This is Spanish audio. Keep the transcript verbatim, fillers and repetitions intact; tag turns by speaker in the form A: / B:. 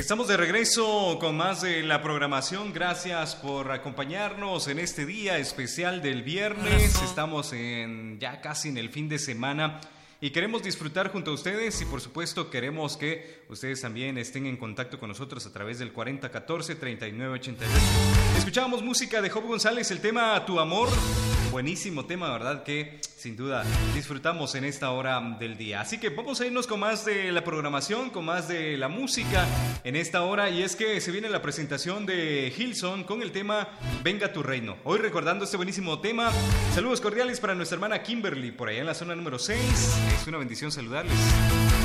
A: Estamos de regreso con más de la programación. Gracias por acompañarnos en este día especial del viernes. Estamos en ya casi en el fin de semana y queremos disfrutar junto a ustedes y por supuesto queremos que ustedes también estén en contacto con nosotros a través del cuarenta catorce treinta y nueve ochenta y ocho. Escuchábamos música de Job González, el tema Tu Amor. Buenísimo tema, ¿verdad? Que sin duda disfrutamos en esta hora del día. Así que vamos a irnos con más de la programación, con más de la música en esta hora. Y es que se viene la presentación de Hillsong con el tema Venga tu Reino. Hoy recordando este buenísimo tema. Saludos cordiales para nuestra hermana Kimberly, por allá en la zona número seis. Es una bendición saludarles.